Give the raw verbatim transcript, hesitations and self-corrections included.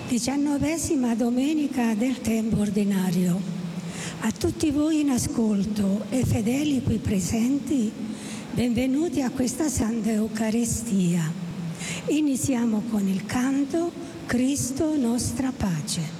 Diciannovesima domenica del tempo ordinario. A tutti voi in ascolto e fedeli qui presenti, benvenuti a questa Santa Eucaristia. Iniziamo con il canto Cristo nostra pace.